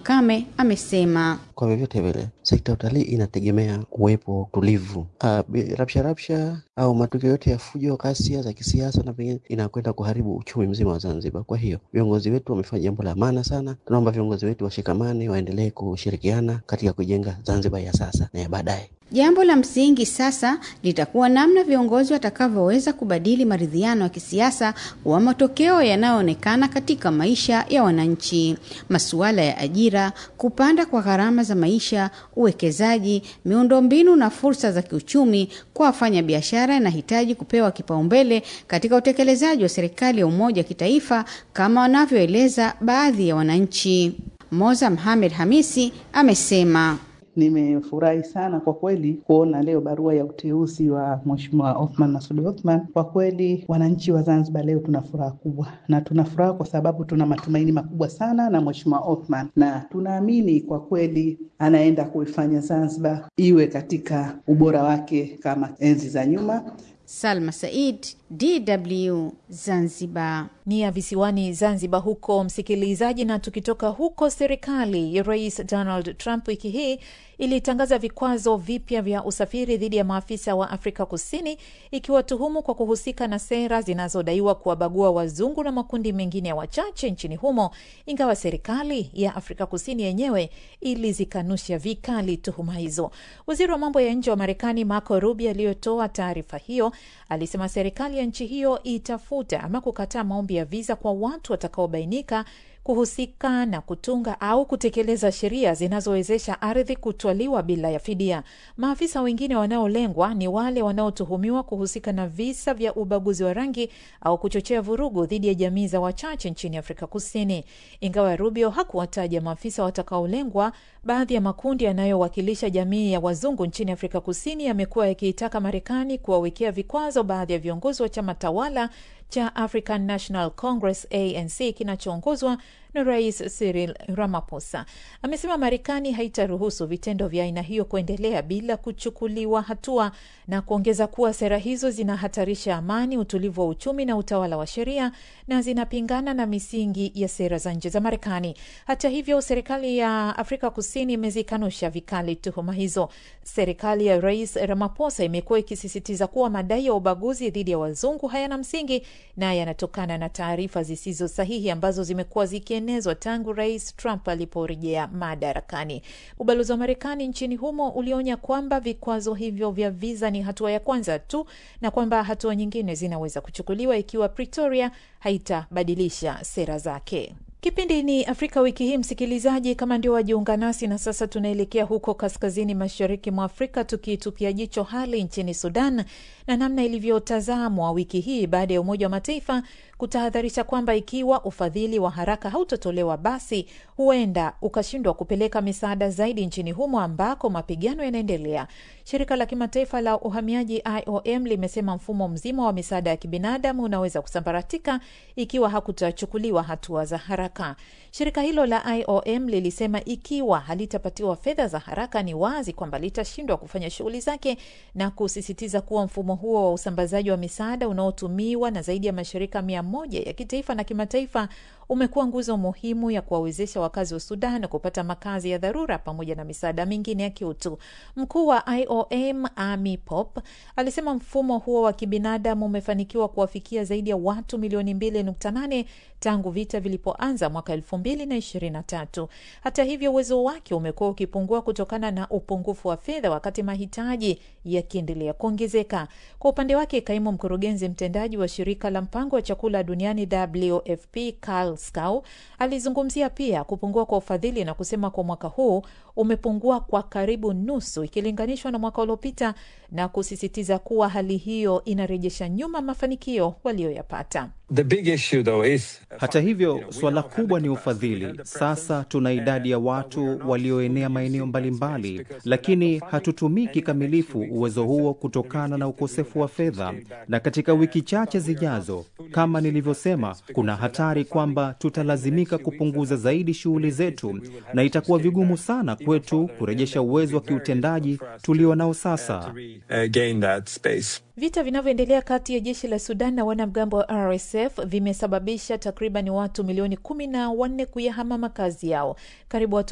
Kame amesema kwa vyovyote vile sekta ya utalii inategemea uwepo tulivu. Rapsha au matukio yote ya fujo, ghasia za kisiasa na pengine inakwenda kuharibu uchumi mzima wa Zanzibar. Kwa hiyo viongozi wetu wamefanya jambo la maana sana. Tunaomba viongozi wetu washikamane, waendelee kushirikiana katika kujenga Zanzibar ya sasa na ya baadaye. Jambo la msingi sasa litakuwa namna viongozi watakavyoweza kubadili maridhiano ya kisiasa wa matokeo yanayoonekana katika maisha ya wananchi. Masuala ya ajira, kupanda kwa gharama za maisha, uwekezaji, miundombinu na fursa za kiuchumi kwa wafanyabiashara inahitaji kupewa kipaumbele katika utekelezaji wa serikali ya umoja wa kitaifa kama wanavyoeleza baadhi ya wananchi. Moza Mohamed Hamisi amesema nimefurahi sana kwa kweli kuona leo barua ya uteuzi wa Mheshimiwa Othman Masoud Othman. Kwa kweli wananchi wa Zanzibar leo tuna furaha kubwa, na tuna furaha kwa sababu tuna matumaini makubwa sana na Mheshimiwa Othman, na tunaamini kwa kweli anaenda kuifanya Zanzibar iwe katika ubora wake kama enzi za nyuma. Salma Said, DW, Zanzibar. Ni ya visiwani Zanzibar huko, msikilizaji. Na tukitoka huko, serikali ya Rais Donald Trump wiki hii ilitangaza vikwazo vipya vya usafiri dhidi ya maafisa wa Afrika Kusini, ikiwatuhumu kwa kuhusika na sera zinazodaiwa kuwabagua wazungu na makundi mengine ya wachache nchini humo, ingawa serikali ya Afrika Kusini yenyewe ilizikanusha vikali tuhuma hizo. Waziri wa mambo ya nje wa Marekani Marco Rubio aliyotoa taarifa hiyo alisema serikali ya nchi hiyo itafuta ama kukataa maombi ya visa kwa watu watakaobainika kuhusika na kutunga au kutekeleza sheria zinazowezesha ardhi kutwaliwa bila ya fidia. Maafisa wengine wanaolengwa ni wale wanaotuhumiwa kuhusika na visa vya ubaguzi wa rangi au kuchochea vurugu dhidi ya jamii za wachache nchini Afrika Kusini. Ingawa Rubio hakuwataja maafisa watakaolengwa, baadhi ya makundi yanayowakilisha jamii ya wazungu nchini Afrika Kusini yamekuwa yakiitaka Marekani kuwawekea vikwazo baadhi ya viongozi wa chama tawala cha African National Congress ANC kinachoongozwa na Rais Cyril Ramaphosa. Amesema Marekani haitaruhusu vitendo vya aina hiyo kuendelea bila kuchukuliwa hatua, na kuongeza kuwa sera hizo zinahatarisha amani, utulivu wa uchumi na utawala wa sheria, na zinapingana na misingi ya sera za nje za Marekani. Hata hivyo, serikali ya Afrika Kusini imezikanusha vikali tuhuma hizo. Serikali ya Rais Ramaphosa imekuwa ikisisitiza kuwa madai ya ubaguzi dhidi ya wazungu hayana msingi na yanatokana na taarifa zisizo sahihi ambazo zimekuwa zikienezwa tangu Rais Trump aliporejea madarakani. Ubalozi wa Marekani nchini humo ulionya kwamba vikwazo hivyo vya visa ni hatua ya kwanza tu, na kwamba hatua nyingine zinaweza kuchukuliwa ikiwa Pretoria haitabadilisha sera zake. Kipindi ni Afrika Wiki Hii, msikilizaji. Kama ndio wajiunga nasi, na sasa tunaelekea huko kaskazini mashariki mwa Afrika, tukitupia jicho hali nchini Sudan na namna ilivyotazamwa wiki hii baada ya Umoja wa Mataifa kutahadharisha kwamba ikiwa ufadhili wa haraka hautotolewa, basi huenda ukashindwa kupeleka misaada zaidi nchini humo ambako mapigano yanaendelea. Shirika la kimataifa la uhamiaji IOM limesema mfumo mzima wa misaada ya kibinadamu unaweza kusambaratika ikiwa hakutachukuliwa hatua za haraka. Shirika hilo la IOM lilisema ikiwa halitapatiwa fedha za haraka, ni wazi kwamba litashindwa kufanya shughuli zake, na kusisitiza kuwa mfumo huo wa usambazaji wa misaada unaotumiwa na zaidi ya mashirika 100 ya kitaifa na kimataifa umekuwa nguzo muhimu ya kuwawezesha wakazi wa Sudan kupata makazi ya dharura pamoja na misaada mingine ya kiutu. Mkuu wa IOM Amy Pope alisema mfumo huo wa kibinadamu umefanikiwa kuwafikia zaidi ya watu milioni 2.8 tangu vita vilipoanza mwaka 2023. Hata hivyo, uwezo wake umekuwa ukipungua kutokana na upungufu wa fedha, wakati mahitaji yakiendelea kuongezeka. Kwa upande wake, kaimu mkurugenzi mtendaji wa shirika la mpango wa chakula duniani WFP Karl Skau alizungumzia pia kupungua kwa ufadhili na kusema kwa mwaka huu umepungua kwa karibu nusu ikilinganishwa na mwaka uliopita, na kusisitiza kuwa hali hiyo inarejesha nyuma mafanikio walioyapata. Hata hivyo, swala kubwa ni ufadhili. Sasa tuna idadi ya watu walioenea maeneo mbalimbali, lakini hatutumii kikamilifu uwezo huo kutokana na ukosefu wa fedha. Na katika wiki chache zijazo, kama nilivyosema, kuna hatari kwamba tutalazimika kupunguza zaidi shughuli zetu, na itakuwa vigumu sana kwetu kurejesha uwezo wa kiutendaji tulio nao sasa. Vita vinavyoendelea kati ya jeshi la Sudan na wanamgambo wa RSF vimesababisha takriban watu milioni 14 kuyahama makazi yao. Karibu watu